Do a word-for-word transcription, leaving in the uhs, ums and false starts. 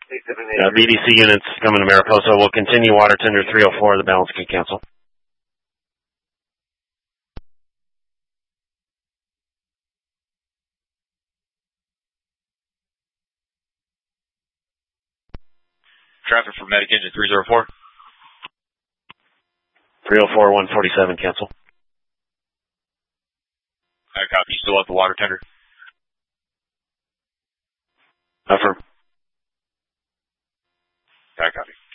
Uh, B D C units coming to Mariposa. We'll continue water tender three oh four. The balance can cancel. Traffic for Medic Engine three oh four. three oh four, one forty-seven, cancel. I copy. You still at the water tender? Affirm. I copy.